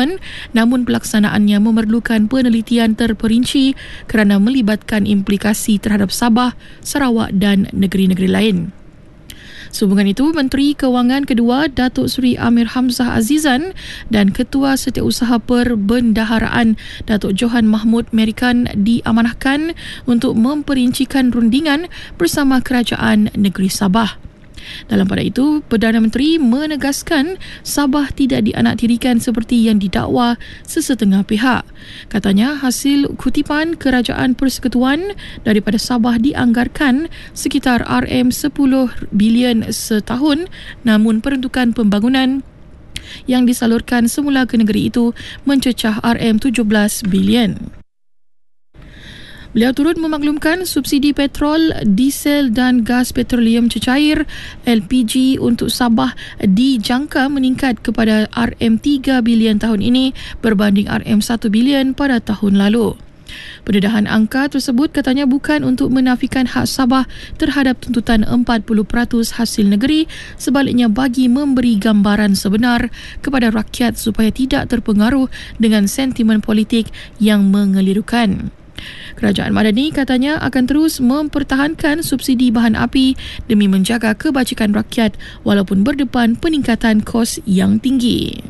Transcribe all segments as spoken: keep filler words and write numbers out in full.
dilakukan, namun pelaksanaannya memerlukan penelitian terperinci kerana melibatkan implikasi terhadap Sabah, Sarawak dan negeri-negeri lain. Sehubungan itu, Menteri Kewangan kedua Datuk Seri Amir Hamzah Azizan dan Ketua Setiausaha Perbendaharaan Datuk Johan Mahmud Merikan diamanahkan untuk memperincikan rundingan bersama Kerajaan Negeri Sabah. Dalam pada itu, Perdana Menteri menegaskan Sabah tidak dianaktirikan seperti yang didakwa sesetengah pihak. Katanya, hasil kutipan Kerajaan Persekutuan daripada Sabah dianggarkan sekitar R M sepuluh bilion setahun, namun peruntukan pembangunan yang disalurkan semula ke negeri itu mencecah R M tujuh belas bilion. Beliau turut memaklumkan subsidi petrol, diesel dan gas petroleum cecair L P G untuk Sabah dijangka meningkat kepada R M tiga bilion tahun ini berbanding R M satu bilion pada tahun lalu. Pendedahan angka tersebut katanya bukan untuk menafikan hak Sabah terhadap tuntutan empat puluh peratus hasil negeri, sebaliknya bagi memberi gambaran sebenar kepada rakyat supaya tidak terpengaruh dengan sentimen politik yang mengelirukan. Kerajaan Madani katanya akan terus mempertahankan subsidi bahan api demi menjaga kebajikan rakyat walaupun berdepan peningkatan kos yang tinggi.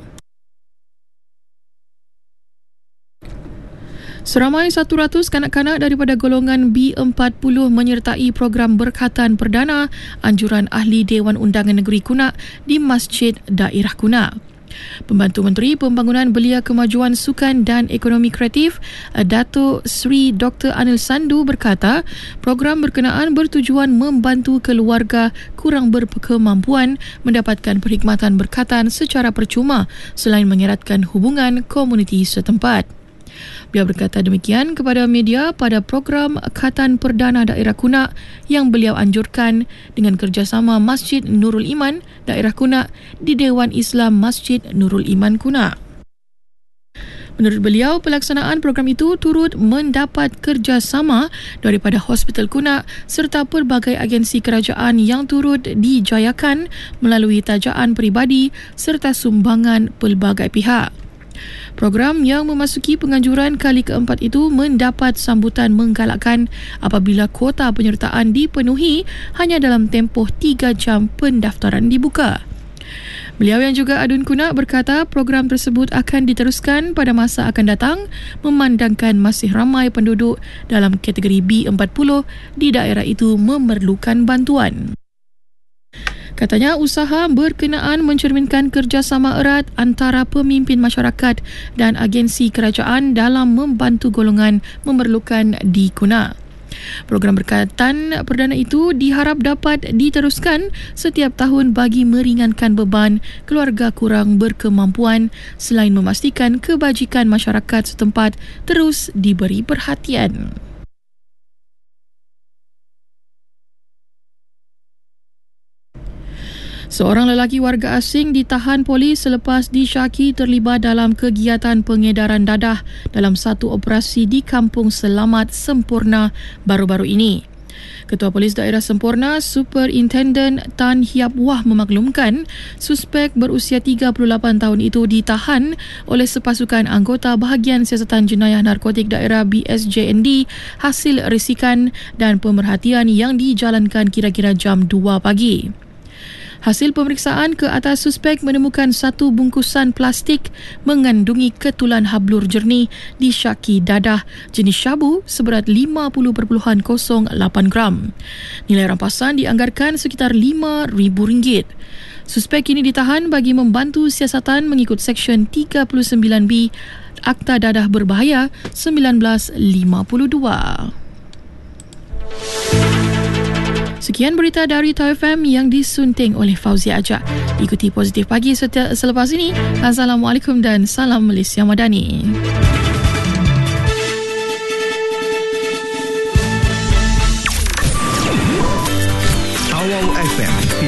Seramai seratus kanak-kanak daripada golongan B empat puluh menyertai program berkhatan perdana anjuran ahli Dewan Undangan Negeri Kunak di Masjid Daerah Kunak. Pembantu Menteri Pembangunan Belia Kemajuan Sukan dan Ekonomi Kreatif Datuk Seri Doktor Anil Sandu berkata, program berkenaan bertujuan membantu keluarga kurang berkemampuan mendapatkan perkhidmatan berkhatan secara percuma selain mengeratkan hubungan komuniti setempat. Beliau berkata demikian kepada media pada program Khatan Perdana Daerah Kunak yang beliau anjurkan dengan kerjasama Masjid Nurul Iman Daerah Kunak di Dewan Islam Masjid Nurul Iman Kunak. Menurut beliau, pelaksanaan program itu turut mendapat kerjasama daripada Hospital Kunak serta pelbagai agensi kerajaan yang turut dijayakan melalui tajaan peribadi serta sumbangan pelbagai pihak. Program yang memasuki penganjuran kali keempat itu mendapat sambutan menggalakkan apabila kuota penyertaan dipenuhi hanya dalam tempoh tiga jam pendaftaran dibuka. Beliau yang juga adun Kunak berkata program tersebut akan diteruskan pada masa akan datang memandangkan masih ramai penduduk dalam kategori B empat puluh di daerah itu memerlukan bantuan. Katanya usaha berkenaan mencerminkan kerjasama erat antara pemimpin masyarakat dan agensi kerajaan dalam membantu golongan memerlukan di Kunak. Program berkaitan perdana itu diharap dapat diteruskan setiap tahun bagi meringankan beban keluarga kurang berkemampuan selain memastikan kebajikan masyarakat setempat terus diberi perhatian. Seorang lelaki warga asing ditahan polis selepas disyaki terlibat dalam kegiatan pengedaran dadah dalam satu operasi di Kampung Selamat Sempurna baru-baru ini. Ketua Polis Daerah Sempurna, Superintendent Tan Hiap Wah memaklumkan suspek berusia tiga puluh lapan tahun itu ditahan oleh sepasukan anggota Bahagian Siasatan Jenayah Narkotik Daerah B S J N D hasil resikan dan pemerhatian yang dijalankan kira-kira jam dua pagi. Hasil pemeriksaan ke atas suspek menemukan satu bungkusan plastik mengandungi ketulan hablur jernih disyaki dadah jenis syabu seberat lima puluh perpuluhan kosong lapan gram. Nilai rampasan dianggarkan sekitar lima ribu ringgit. Suspek kini ditahan bagi membantu siasatan mengikut Seksyen tiga puluh sembilan B Akta Dadah Berbahaya seribu sembilan ratus lima puluh dua. Sekian berita dari Toy F M yang disunting oleh Fauzia Ajak. Ikuti Positif Pagi setiap selepas ini. Assalamualaikum dan salam Malaysia Madani.